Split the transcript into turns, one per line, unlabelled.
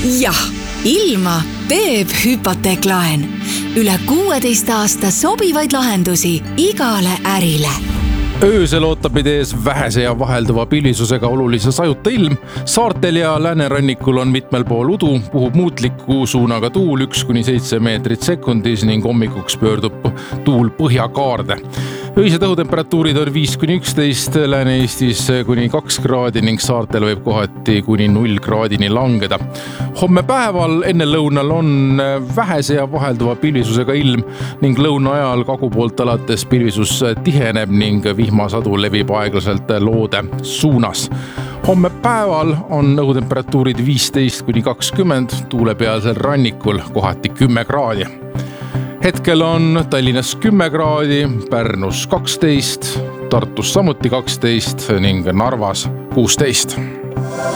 Jah, ilma teeb hüpoteeklaen. Üle 16 aasta sobivaid lahendusi igale ärile.
Öösel ootab ees vähese ja vahelduva pilvisusega olulise sajuta ilm. Saartel ja läänerannikul on mitmel pool udu, puhub muutliku suunaga tuul 1-7 meetrit sekundis ning hommikuks pöördub tuul põhjakaarde. Öised õhutemperatuurid on 5-11, Lääne-Eestis kuni 2 kraadi ning saartel võib kohati kuni 0 kraadini langeda. Homme päeval enne lõunal on vähese ja vahelduva pilvisusega ilm ning lõuna ajal kagu poolt alates pilvisus tiheneb ning vihmasadu levib aeglaselt loode suunas. Homme päeval on õhutemperatuurid 15-20, tuulepealsel rannikul kohati 10 kraadi. Hetkel on Tallinnas 10 kraadi, Pärnus 12, Tartus samuti 12 ning Narvas 16.